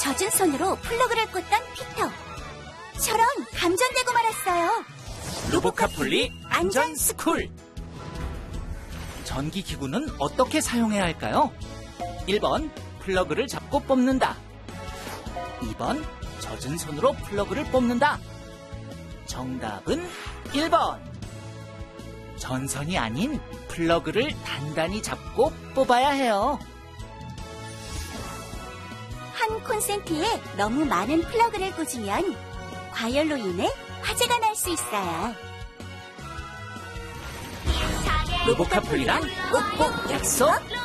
젖은 손으로 플러그를 꽂던 피터. 저런 감전되고 말았어요. 로보카폴리 안전스쿨. 전기기구는 어떻게 사용해야 할까요? 1번, 플러그를 잡고 뽑는다. 2번, 젖은 손으로 플러그를 뽑는다. 정답은 1번. 전선이 아닌 플러그를 단단히 잡고 뽑아야 해요. 한 콘센트에 너무 많은 플러그를 꽂으면 과열로 인해 화재가 날 수 있어요. 로보카폴리랑 꼭꼭 약속!